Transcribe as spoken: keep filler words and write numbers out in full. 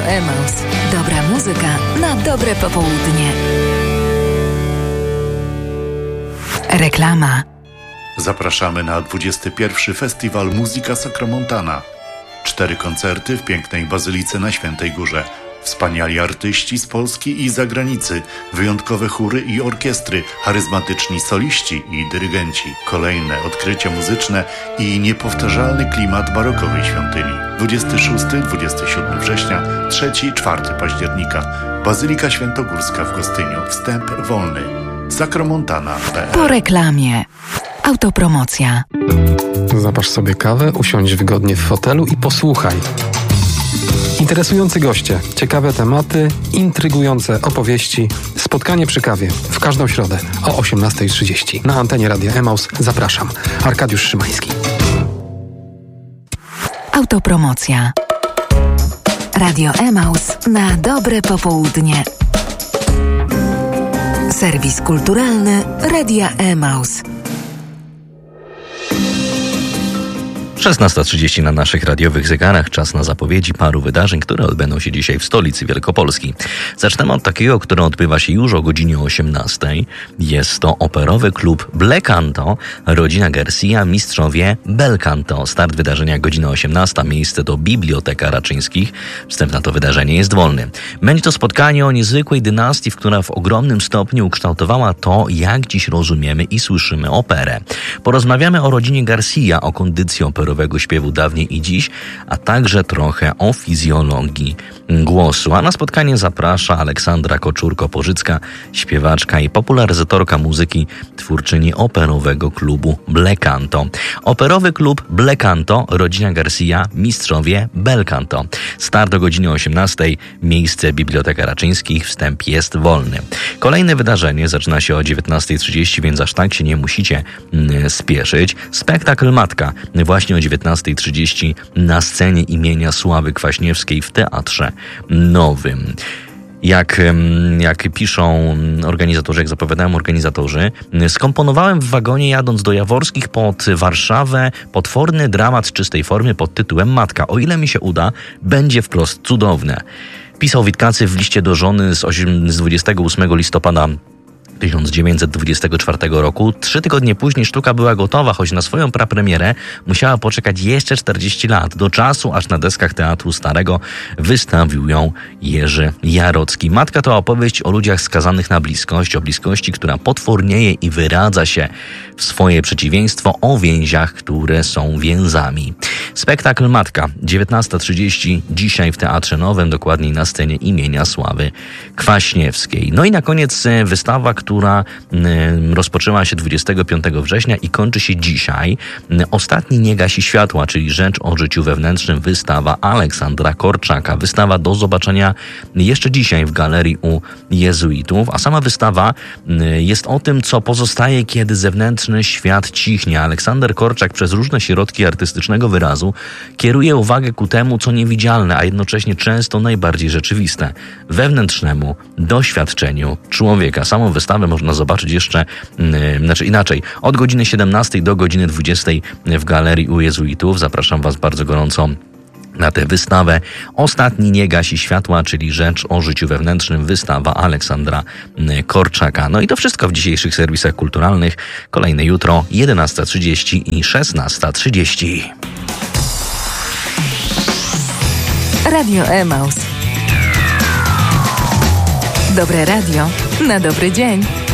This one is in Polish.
Emaus. Dobra muzyka na dobre popołudnie. Reklama. Zapraszamy na dwudziesty pierwszy Festiwal Muzyka Sacramontana. Cztery koncerty w pięknej bazylice na Świętej Górze. Wspaniali artyści z Polski i zagranicy, wyjątkowe chóry i orkiestry, charyzmatyczni soliści i dyrygenci, kolejne odkrycia muzyczne i niepowtarzalny klimat barokowej świątyni. dwudziestego szóstego do dwudziestego siódmego września, trzeciego do czwartego października. Bazylika Świętogórska w Gostyniu. Wstęp wolny. sacramontana kropka p l. Po reklamie. Autopromocja. Zapasz sobie kawę, usiądź wygodnie w fotelu i posłuchaj. Interesujący goście, ciekawe tematy, intrygujące opowieści. Spotkanie przy kawie w każdą środę o osiemnasta trzydzieści. Na antenie Radia Emaus zapraszam. Arkadiusz Szymański. Autopromocja. Radio Emaus na dobre popołudnie. Serwis kulturalny Radia Emaus. szesnasta trzydzieści na naszych radiowych zegarach. Czas na zapowiedzi paru wydarzeń, które odbędą się dzisiaj w stolicy Wielkopolski. Zaczniemy od takiego, które odbywa się już o godzinie osiemnastej. Jest to operowy klub Belcanto, rodzina Garcia, mistrzowie Belcanto. Start wydarzenia godzina osiemnasta, miejsce to Biblioteka Raczyńskich. Wstęp na to wydarzenie jest wolny. Będzie to spotkanie o niezwykłej dynastii, która w ogromnym stopniu ukształtowała to, jak dziś rozumiemy i słyszymy operę. Porozmawiamy o rodzinie Garcia, o kondycji operowej śpiewu dawniej i dziś, a także trochę o fizjologii głosu. A na spotkanie zaprasza Aleksandra Koczurko-Pożycka, śpiewaczka i popularyzatorka muzyki, twórczyni operowego klubu Belcanto. Operowy klub Belcanto, rodzina Garcia, mistrzowie Belcanto. Start o godzinie osiemnastej, miejsce Biblioteka Raczyńskich, wstęp jest wolny. Kolejne wydarzenie zaczyna się o dziewiętnasta trzydzieści, więc aż tak się nie musicie mm, spieszyć. Spektakl Matka, właśnie o dziewiętnasta trzydzieści na scenie imienia Sławy Kwaśniewskiej w Teatrze Nowym. Jak, jak piszą organizatorzy, jak zapowiadają organizatorzy, skomponowałem w wagonie jadąc do Jaworskich pod Warszawę potworny dramat czystej formy pod tytułem Matka. O ile mi się uda, będzie wprost cudowne. Pisał Witkacy w liście do żony z, z dwudziestego ósmego listopada tysiąc dziewięćset dwudziestego czwartego roku. Trzy tygodnie później sztuka była gotowa, choć na swoją prapremierę musiała poczekać jeszcze czterdzieści lat, do czasu, aż na deskach Teatru Starego wystawił ją Jerzy Jarocki. Matka to opowieść o ludziach skazanych na bliskość, o bliskości, która potwornieje i wyradza się w swoje przeciwieństwo, o więziach, które są więzami. Spektakl Matka, dziewiętnasta trzydzieści, dzisiaj w Teatrze Nowym, dokładniej na scenie imienia Sławy Kwaśniewskiej. No i na koniec wystawa, która rozpoczęła się dwudziestego piątego września i kończy się dzisiaj. Ostatni nie gasi światła, czyli rzecz o życiu wewnętrznym, wystawa Aleksandra Korczaka. Wystawa do zobaczenia jeszcze dzisiaj w galerii u jezuitów, a sama wystawa jest o tym, co pozostaje, kiedy zewnętrzny świat cichnie. Aleksander Korczak przez różne środki artystycznego wyrazu kieruje uwagę ku temu, co niewidzialne, a jednocześnie często najbardziej rzeczywiste, wewnętrznemu doświadczeniu człowieka. Samą wystawę można zobaczyć jeszcze, yy, znaczy inaczej, od godziny siedemnastej do godziny dwudziestej w galerii u jezuitów. Zapraszam Was bardzo gorąco na tę wystawę. Ostatni nie gasi światła, czyli rzecz o życiu wewnętrznym, wystawa Aleksandra Korczaka. No i to wszystko w dzisiejszych serwisach kulturalnych. Kolejne jutro, jedenasta trzydzieści i szesnasta trzydzieści. Radio Emaus. Dobre radio na dobry dzień.